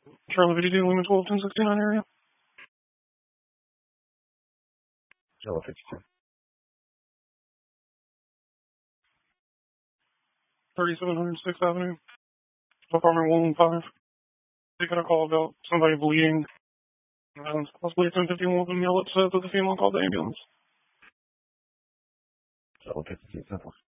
Charlie VDD, Lima 12, 1069 area. Jello 52. 3700 6th Avenue, apartment 115. They got a call about somebody bleeding. Possibly at 1051 from the outlet said that the female called the ambulance. Jello 52, Central.